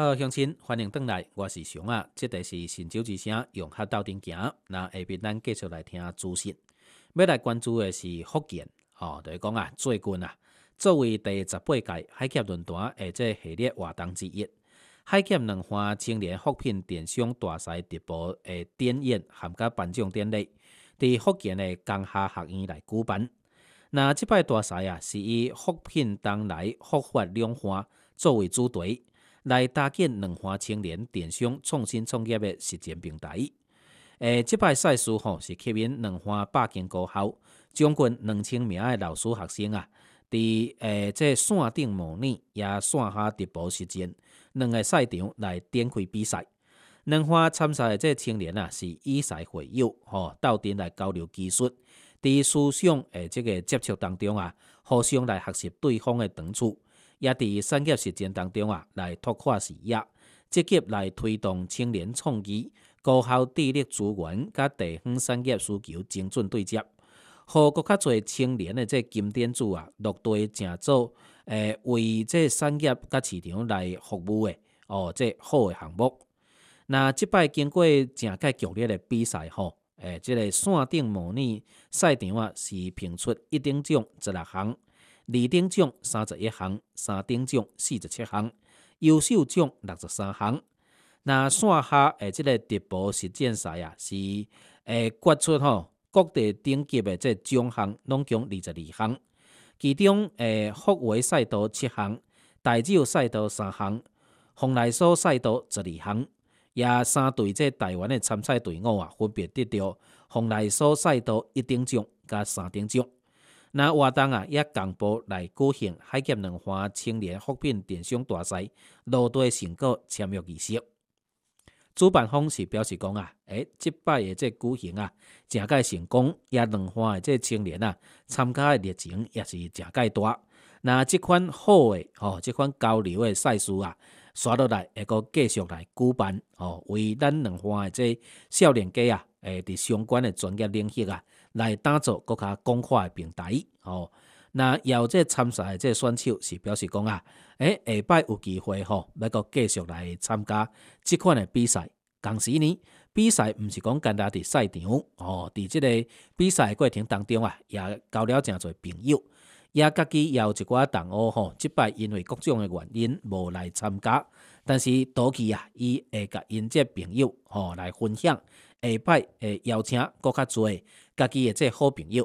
好，乡亲，欢迎回来，我是熊啊。这个是神州之声，用客斗阵行。那下边咱继续来听资讯。要来关注的是福建，就是讲啊，最近啊，作为第18届海峡论坛的这系列活动之一，海峡两岸青年福品电商大赛直播的展演含甲颁奖典礼，伫福建的江夏学院来举办。那这摆大赛啊，是以福品东来福法两岸作为主题。来搭建两岸青年电商创新创业的实践平台。这摆赛事是吸引两岸百间高校将近2000名的老师学生啊，伫这线顶模拟也线下直播实践两个赛场来展开比赛。两岸参赛的这青年啊，是以赛会友，斗阵来交流技术，伫思想这个接触当中啊，互相来学习对方的长处。也伫产业实践当中啊，来拓宽视野，积极来推动青年创意、高效智力资源甲地方产业需求精准对接，互更较侪青年的这金点子啊，落地正做为这产业甲市场来服务的这好的项目。那即摆经过正介剧烈的比赛这个线顶模拟赛场啊，是评出一等奖16项。二等奖31项，三等奖47项，优秀奖63项。那线下这个直播实践赛啊，是决出各地顶级的这奖项，拢共22项。其中复位赛道7项，大洲赛道3项，蓬莱索赛道12项。也3队这台湾的参赛队伍啊，分别得到蓬莱索赛道1等奖加3等奖。那活动啊，也公布来举行海峡两岸青年福品电商大赛落地成果签约仪式。主办方是表示讲啊，这摆的这举行啊，真介成功，也两岸的这青年啊，参加的热情也是真介大。那这款好的这款交流的赛事啊，刷落来会阁继续来举办为咱两岸的这少年家啊，伫相关的专业领域啊。来打造更加广阔的平台那有这参赛的这选手是表示讲啊，下摆有机会要阁继续来参加这款的比赛。同时呢，比赛毋是讲简单伫赛场伫这个比赛的过程当中啊，也交了真侪朋友，也家己也有一寡同学即摆因为各种的原因无来参加，但是倒去啊，伊会甲因这朋友来分享。下摆会邀请更较侪家己的这好朋友